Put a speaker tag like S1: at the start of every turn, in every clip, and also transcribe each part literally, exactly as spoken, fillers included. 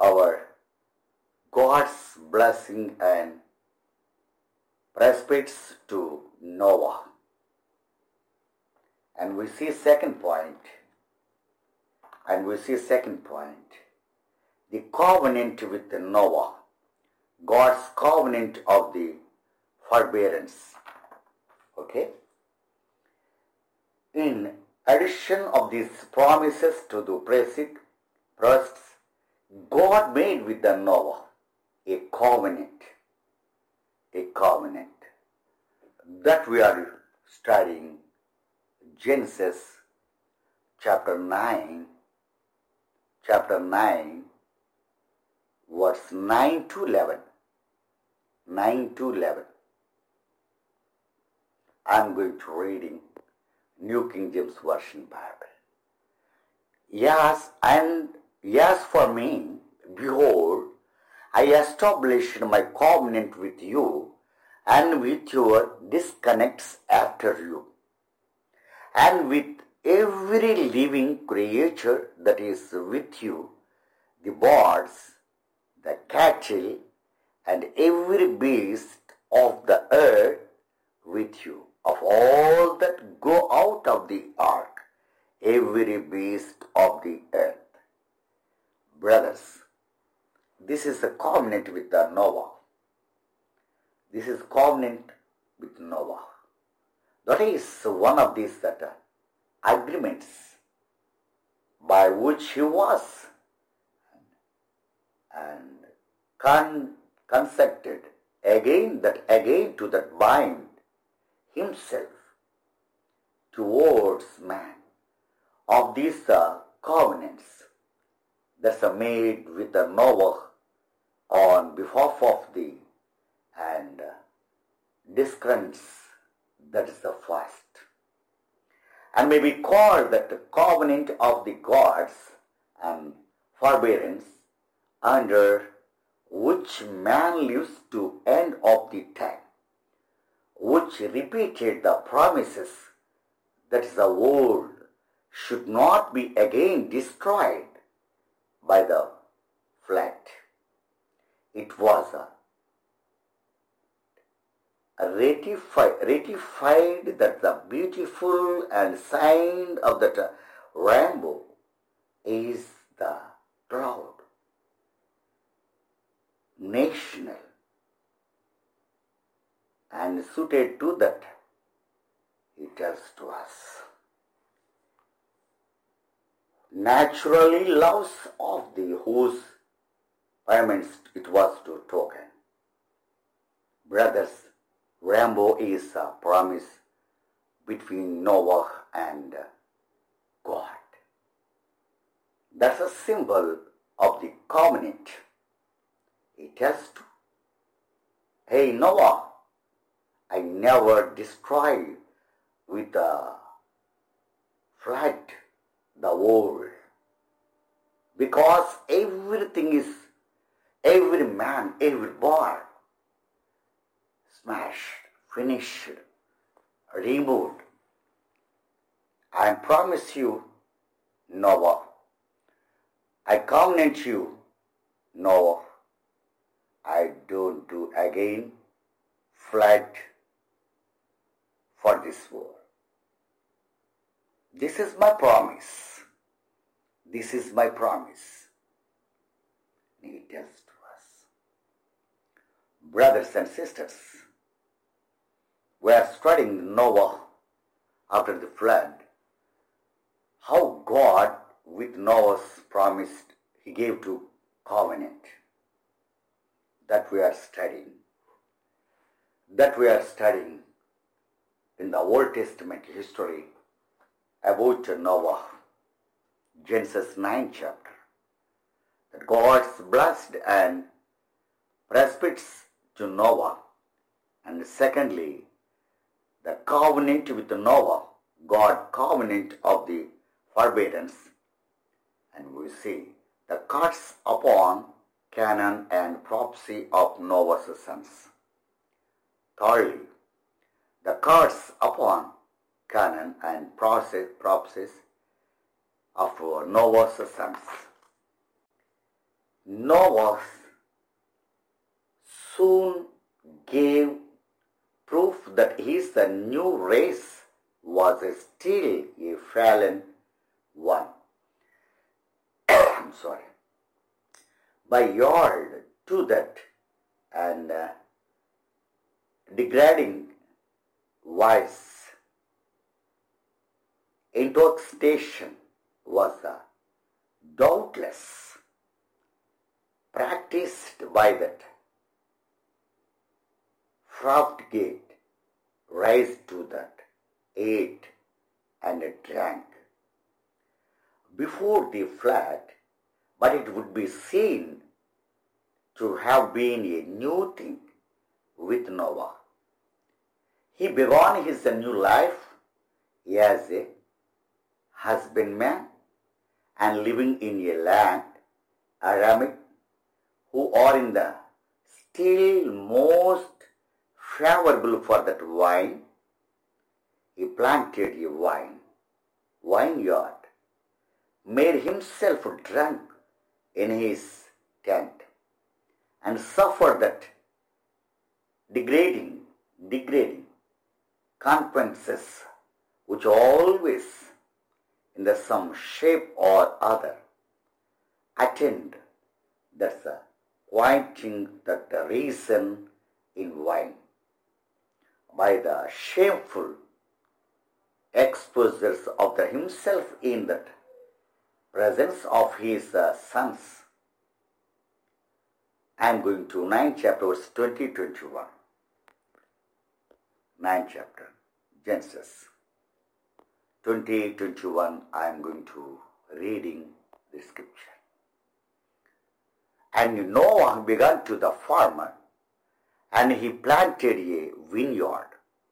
S1: our God's blessing and prospects to Noah. And we see second point, and we see second point, the covenant with Noah, God's covenant of the forbearance. Okay? In addition of these promises to the basic trusts, God made with the Noah a covenant, a covenant that we are studying Genesis chapter nine, chapter nine, verse nine to eleven. nine to eleven. I'm going to reading New King James Version Bible. Yes, and yes for me, behold, I established my covenant with you and with your disconnects after you, and with every living creature that is with you, the birds, the cattle, and every beast of the earth with you, of all that go out of the ark, every beast of the earth. Brothers, this is a covenant with the Noah. This is covenant with Noah. That is one of these that uh, agreements by which he was and con- consected again that again to that bind himself towards man. Of these uh, covenants that are made with the Noah on behalf of the and uh, discrepancy, that is the first, and may be called that the covenant of the gods and forbearance, under which man lives to end of the time, which repeated the promises that the world should not be again destroyed by the flood. It was a ratified, ratified that the beautiful and sign of that rainbow is the cloud, national, and suited to that, he tells to us. Naturally loves of the whose payments it was to token. Brothers, rainbow is a promise between Noah and God. That's a symbol of the covenant. It tells to, hey Noah, I never destroy with a flood the world, because everything is, every man, every boy, smashed, finished, removed. I promise you, Noah, I covenant you, Noah, I don't do again flood for this world. This is my promise. This is my promise. He tells to us. Brothers and sisters, we are studying Noah after the flood, how God with Noah's promise he gave to covenant. That we are studying. That we are studying in the Old Testament history about Noah, Genesis nine chapter, that God's blessed and prospects to Noah, and secondly, the covenant with Noah, God covenant of the forbearance, and we see the curse upon Canaan and prophecy of Noah's sons. Thirdly, the curse upon Canaan and prophecies of Noah's sons. Noah soon gave proof that his new race was still a fallen one. I'm sorry. By yard to that and uh, degrading vice, intoxication was uh, doubtless practiced by that profligate, raised to that, ate and drank before the flood, but it would be seen to have been a new thing with Noah. He began his new life as a husbandman and living in a land, Aramaic, who are in the still most favorable for that wine. He planted a wine, vineyard, made himself drunk in his tent, and suffered that degrading, degrading consequences which always, in the some shape or other, attend. That's a quenching that the reason in wine by the shameful exposures of the himself in that presence of his uh, sons. I am going to ninth chapter, verse twenty to twenty-one. ninth chapter, Genesis. twenty, twenty-one, I am going to reading the scripture. And Noah began to the farmer, and he planted a vineyard.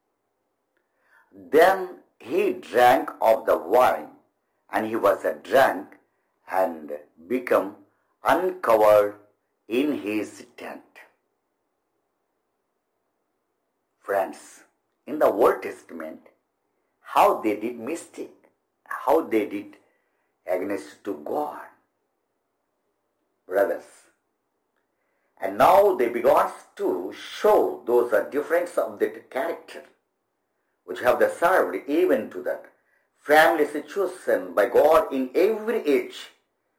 S1: Then he drank of the wine, and he was a drunk, and become uncovered in his tent. Friends, in the Old Testament, how they did mistake, how they did against to God. Brothers, and now they began to show those are difference of the character which have the served even to that family situation by God in every age.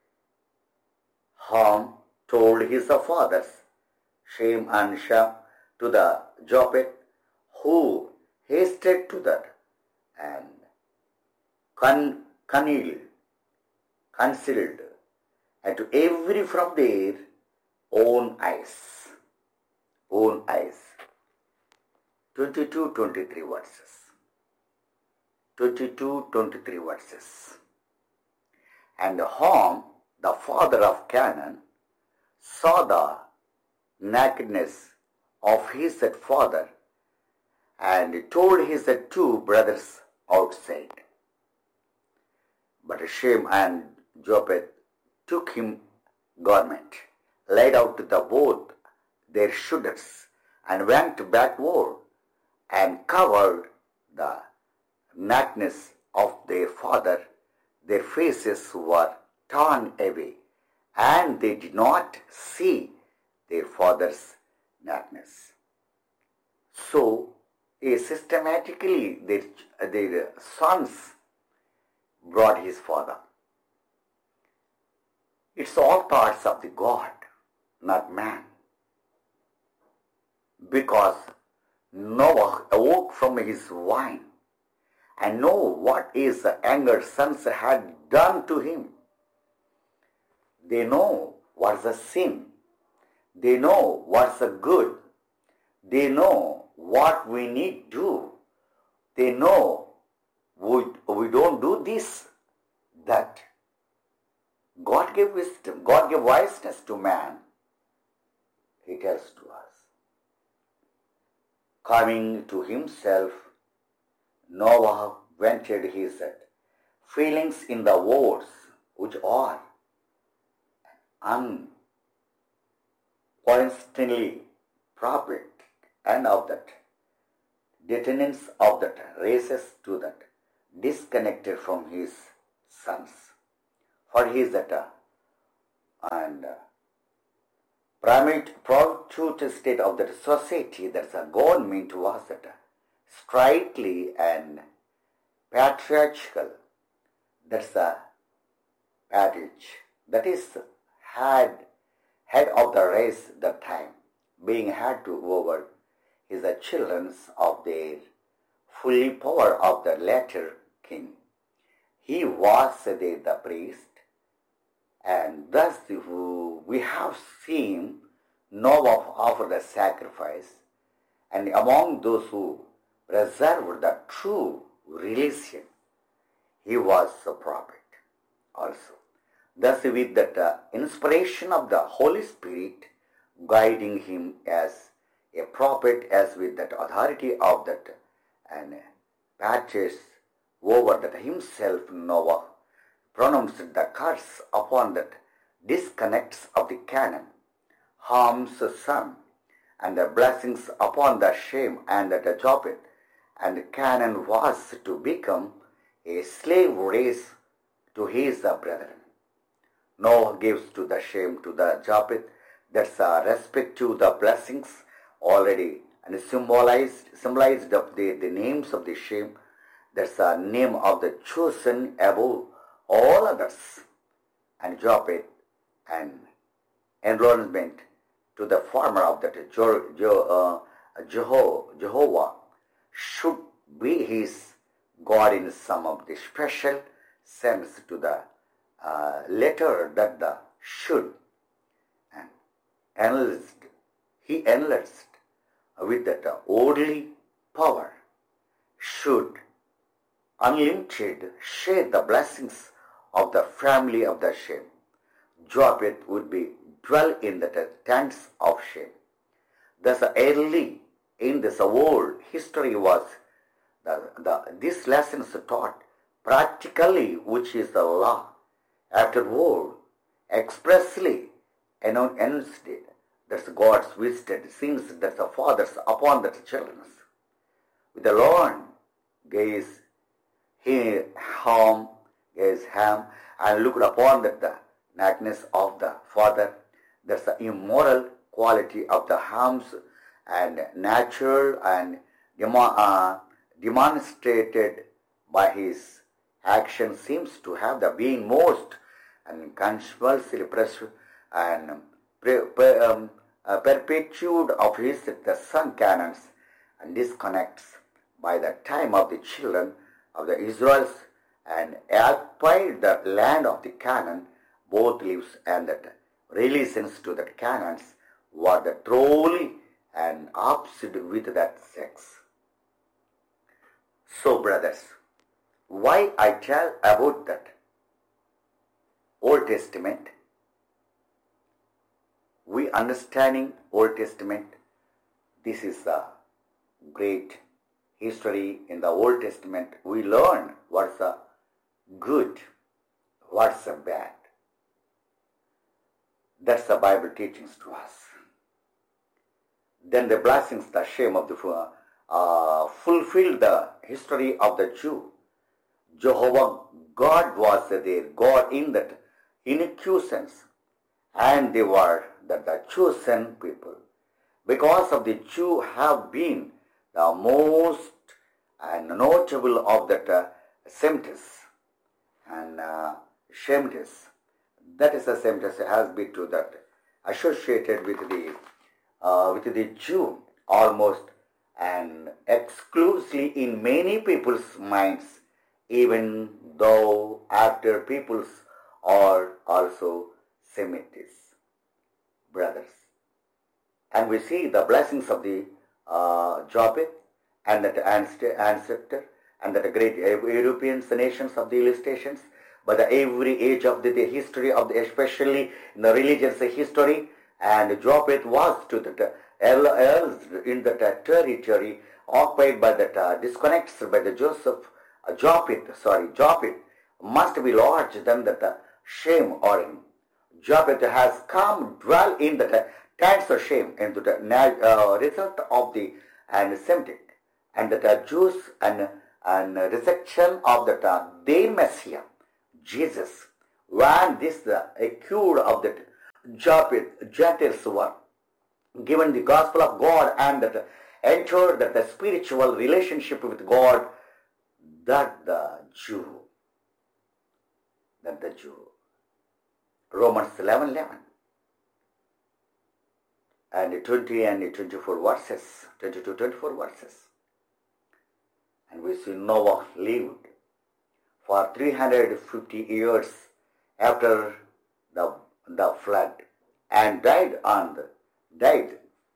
S1: Ham told his fathers, Shem and Shem, to the Japheth, who hasted to that and con- concealed, concealed, and to every from their own eyes, own eyes. twenty-two, twenty-three verses. twenty-two, twenty-three verses. And Ham, the father of Canaan, saw the nakedness of his father and told his two brothers outside. But Shem and Japheth took him garment, laid out the both their shoulders, and went backward and covered the nakedness of their father. Their faces were torn away, and they did not see their father's nakedness. So, eh, systematically their, their sons brought his father. It's all thoughts of the God, not man. Because Noah awoke from his wine and know what his anger sons had done to him. They know what's a sin. They know what's a good. They know what we need to do. They know we, we don't do this, that. God gave wisdom. God gave wiseness to man. He tells to us. Coming to himself, Noah vented his feelings in the words which are unconstantly prophet and of that detenance of that races to that disconnected from his sons. For he is that uh, and uh, primate prostitute state of the society, that's a government was that strictly and patriarchal. That's a adage. That is had head of the race that time, being had to over his the children of their fully power of the latter king. He was the, the priest, and thus we have seen Noah offer the sacrifice, and among those who preserved the true religion, he was a prophet also. Thus with that uh, inspiration of the Holy Spirit guiding him as a prophet, as with that authority of that and patches over that himself, Noah pronounced the curse upon that disconnects of the Canaan, Ham's son, and the blessings upon the Shem and the Japheth, and Canaan was to become a slave race to his brethren. Noah gives to the Shem, to the Japheth, that's a respect to the blessings already and symbolized, symbolized of the, the names of the Shem, that's a name of the chosen above all others, and Japheth, and enrollment to the former of that Jo, Jo, uh, Jeho, Jehovah should be his God in some of the special sense to the uh, letter that the should, and enlist, he enlisted with that orderly power, should unlimited share the blessings of the family of the Shem. Japheth would be dwell in the tents of Shem. Thus early in this world history was the, the this lessons taught practically, which is the law. Afterward, expressly announced it. That's God's visited sins that the fathers upon the children. With the Lord gaze he home, gaze ham, and looked upon that the nakedness of the father. That's the immoral quality of the harms and natural and demo, uh, demonstrated by his action seems to have the being most and continuously pressed and pre, pre, um, uh, perpetued of his the son Canaans, and disconnects by the time of the children of the Israels and occupied the land of the Canaan, both lives and that relations to the Canaans were the truly and opposite with that sex. So brothers, why I tell about that Old Testament, we understanding Old Testament, this is a great history in the Old Testament. We learn what's the good, what's the bad. That's the Bible teachings to us. Then the blessings, the shame of the uh, fulfill the history of the Jew. Jehovah God was their God in that innocence, and they were the, the chosen people. Because of the Jew have been the most and notable of that uh, Semites and uh, Shemites. That is the Semites has been to that associated with the uh, with the Jew almost and exclusively in many people's minds, even though after peoples are also Semites, brothers. And we see the blessings of the uh, Japheth and that ancestor and that great European nations of the illustrations, but the every age of the, the history of the, especially in the religious history, and Japheth was to the else in the territory occupied by the uh, disconnects by the Joseph uh, Japheth, sorry Japheth must be larger than the uh, Shem or him. Japheth has come dwell in the uh, tents of Shem into the uh, result of the and Semitic and the uh, Jews and and rejection of the uh, their Messiah Jesus. When this uh, accused of the Jatirs were given the gospel of God and that entered that the spiritual relationship with God, that the Jew, that the Jew. Romans eleven eleven and twenty and twenty-four verses, twenty-two twenty-four verses. And we see Noah lived for three hundred fifty years after the, the flood and died on the, died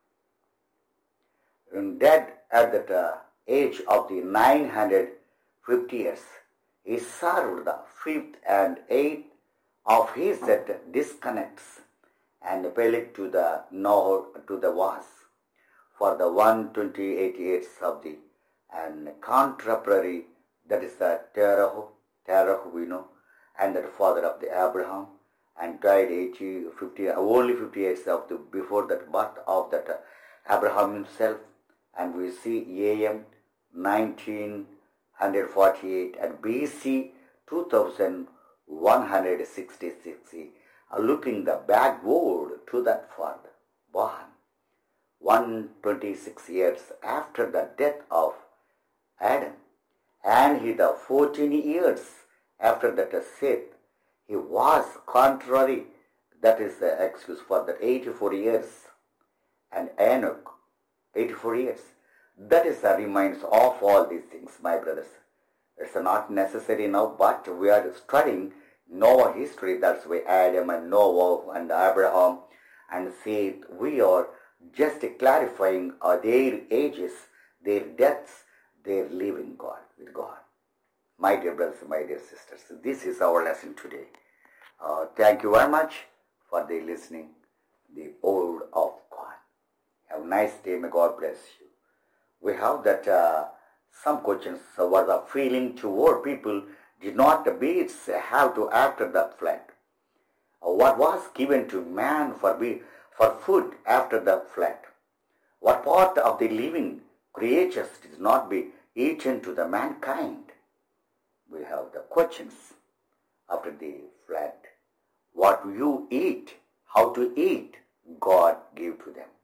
S1: and dead at the uh, age of the nine hundred fifty years. He served the fifth and eighth of his that disconnects and Peleg to the Noah to the was for the one hundred twenty-eight years of the and contemporary, that is the Terah, Terah we know, and the father of the Abraham, and died eighty, fifty, only fifty years of the before that birth of that uh, Abraham himself, and we see A M nineteen forty-eight and B C two thousand one hundred sixty-six, uh, looking the backward to that father born one hundred twenty-six years after the death of Adam, and he the fourteen years after that Seth, he was contrary, that is the excuse for that eighty-four years, and Enoch, eighty-four years. That is the reminds of all these things, my brothers. It's not necessary now, but we are studying Noah history. That's why Adam and Noah and Abraham and Seth, we are just clarifying uh, their ages, their deaths, their living God with God. My dear brothers, my dear sisters, this is our lesson today. Uh, thank you very much for the listening, the word of God. Have a nice day. May God bless you. We have that uh, some questions uh, were the feeling toward people did not the beasts have to after the flood. Uh, what was given to man for be, for food after the flood? What part of the living creatures did not be eaten to the mankind? We have the questions after the flood. What you eat, how to eat, God gave to them.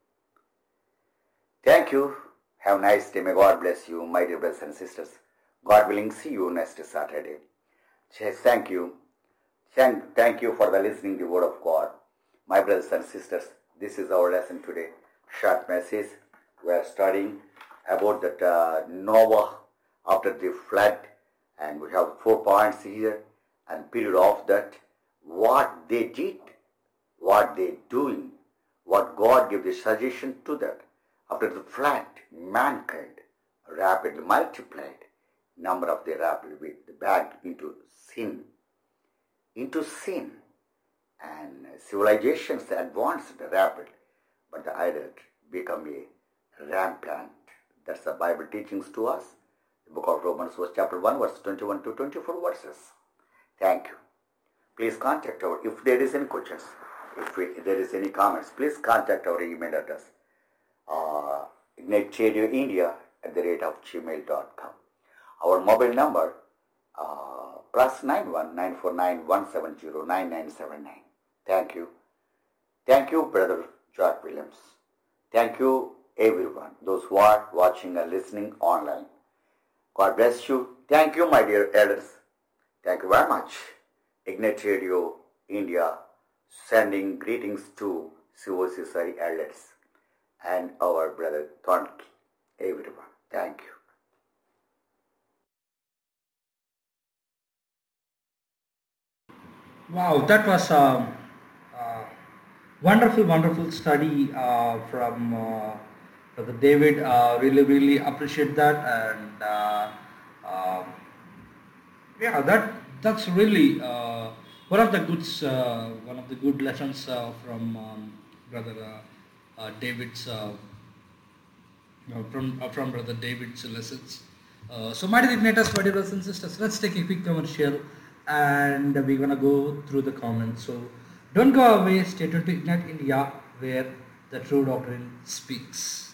S1: Thank you. Have a nice day. May God bless you, my dear brothers and sisters. God willing, see you next Saturday. Thank you. Thank, thank you for the listening the word of God. My brothers and sisters, this is our lesson today. Short message. We are studying about that uh, Noah after the flood, and we have four points here, and period of that, what they did, what they doing, what God gave the suggestion to that. After the flood, mankind rapidly multiplied, number of the rapidly back into sin, into sin, and civilizations advanced rapidly, but the idolatry become a rampant. That's the Bible teachings to us. The book of Romans was chapter one, verse twenty-one to twenty-four verses. Thank you. Please contact our, if there is any questions, if, we, if there is any comments, please contact our email address, uh, ignite radio india at the rate of gmail dot com. Our mobile number, uh, plus nine one nine four nine one seven zero nine nine seven nine. Thank you. Thank you, Brother George Williams. Thank you, everyone, those who are watching and listening online. God bless you. Thank you, my dear elders. Thank you very much. Ignite Radio India sending greetings to Sivosisari elders and our brother Thornke. Everyone, thank you.
S2: Wow, that was a, uh wonderful, wonderful study uh, from uh, Brother David. Uh, really, really appreciate that, and uh, uh, yeah, that that's really uh, one of the good uh, one of the good lessons uh, from um, Brother uh, uh, David's uh, uh, from uh, from Brother David's lessons. Uh, so, my dear igniters, my dear brothers and sisters, let's take a quick commercial, and we're gonna go through the comments. So, don't go away. Stay tuned to Ignite India, where the true doctrine speaks.